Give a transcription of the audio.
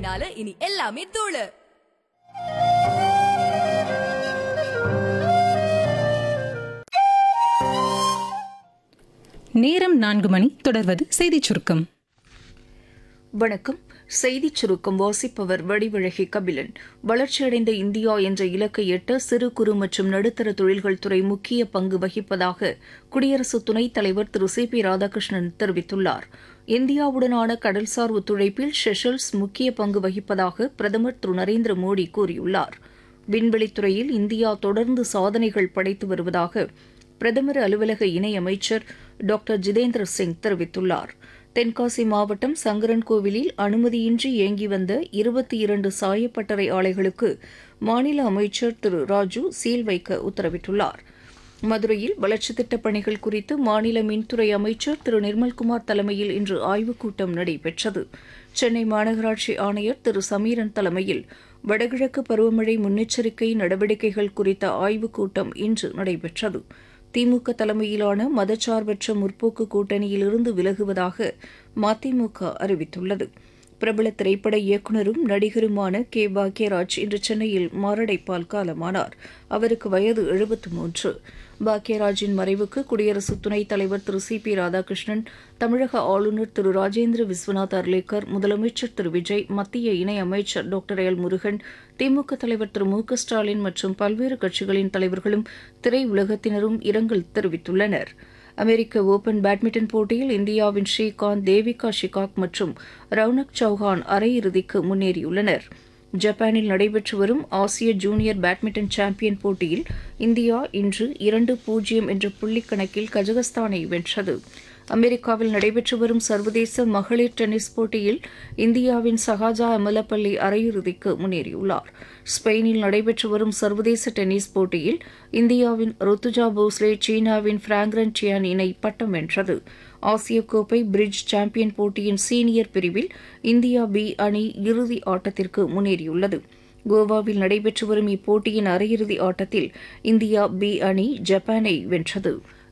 மழைனால இனி எல்லாமே தூளு. நேரம் 4 மணி. தொடர்வது செய்திச் சுருக்கம். வணக்கம். செய்திச் சுருக்கம் வாசிப்பவர் வடிவழகி கபிலன். வளர்ச்சியடைந்த இந்தியா என்ற இலக்கை எட்ட சிறு குறு மற்றும் நடுத்தர தொழில்கள் துறை முக்கிய பங்கு வகிப்பதாக குடியரசு துணைத் தலைவர் திரு சி.பி. ராதாகிருஷ்ணன் தெரிவித்துள்ளார். இந்தியாவுடனான கடல்சார் ஒத்துழைப்பில் செஷல்ஸ் முக்கிய பங்கு வகிப்பதாக பிரதமர் திரு நரேந்திர மோடி கூறியுள்ளார். விண்வெளித்துறையில் இந்தியா தொடர்ந்து சாதனைகள் படைத்து வருவதாக பிரதமர் அலுவலக இணையமைச்சர் டாக்டர் ஜிதேந்திர சிங் தெரிவித்துள்ளார். தென்காசி மாவட்டம் சங்கரன்கோவிலில் அனுமதியின்றி இயங்கி வந்த 22 சாயப்பட்டறை ஆலைகளுக்கு மாநில அமைச்சர் திரு ராஜு சீல் வைக்க உத்தரவிட்டுள்ளார். மதுரையில் வளர்ச்சித் திட்டப் பணிகள் குறித்து மாநில மின்துறை அமைச்சர் திரு நிர்மல்குமார் தலைமையில் இன்று ஆய்வுக் கூட்டம் நடைபெற்றது. சென்னை மாநகராட்சி ஆணையர் திரு சமீரன் தலைமையில் வடகிழக்கு பருவமழை முன்னெச்சரிக்கை நடவடிக்கைகள் குறித்த ஆய்வுக் கூட்டம் இன்று நடைபெற்றது. திமுக தலைமையிலான மதச்சார்பற்ற முற்போக்கு கூட்டணியிலிருந்து விலகுவதாக மதிமுக அறிவித்துள்ளது. பிரபல திரைப்பட இயக்குநரும் நடிகருமான கே. பாக்யராஜ் இன்று சென்னையில் மாரடைப்பால் காலமானார். அவருக்கு வயது 73. பாக்யராஜின் மறைவுக்கு குடியரசு துணைத் தலைவர் திரு சி.பி. ராதாகிருஷ்ணன், தமிழக ஆளுநர் திரு ராஜேந்திர விஸ்வநாத் அர்லேக்கர், முதலமைச்சர் திரு விஜய், மத்திய இணையமைச்சர் டாக்டர் எல். முருகன், திமுக தலைவர் திரு மு க ஸ்டாலின் மற்றும் பல்வேறு கட்சிகளின் தலைவர்களும் திரையுலகத்தினரும் இரங்கல் தெரிவித்துள்ளனர். அமெரிக்க ஓபன் பேட்மிண்டன் போட்டியில் இந்தியாவின் ஸ்ரீகாந்த், தேவிகா ஷிகாக் மற்றும் ரவுனக் சௌஹான் அரையிறுதிக்கு முன்னேறியுள்ளனர். ஜப்பானில் நடைபெற்று வரும் ஆசிய ஜூனியர் பேட்மிண்டன் சாம்பியன் போட்டியில் இந்தியா இன்று 2-0 என்ற புள்ளிக் கணக்கில் கஜகஸ்தானை வென்றது. அமெரிக்காவில் நடைபெற்று வரும் சர்வதேச மகளிர் டென்னிஸ் போட்டியில் இந்தியாவின் சஹாஜா அமலப்பள்ளி அரையிறுதிக்கு முன்னேறியுள்ளார். ஸ்பெயினில் நடைபெற்று வரும் சர்வதேச டென்னிஸ் போட்டியில் இந்தியாவின் ருத்துஜா போஸ்லே சீனாவின் பிராங்ரன் டியான் இணை பட்டம் வென்றது. ஆசிய கோப்பை பிரிட்ஜ் சாம்பியன் போட்டியின் சீனியர் பிரிவில் இந்தியா பி அணி இறுதி ஆட்டத்திற்கு முன்னேறியுள்ளது. கோவாவில் நடைபெற்று வரும் இப்போட்டியின் அரையிறுதி ஆட்டத்தில் இந்தியா பி அணி ஜப்பானை வென்றது.